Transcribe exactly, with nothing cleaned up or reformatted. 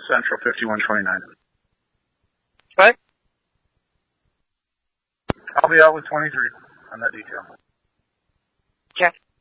Central fifty-one twenty-nine. What? I'll be out with twenty-three on that detail. Okay.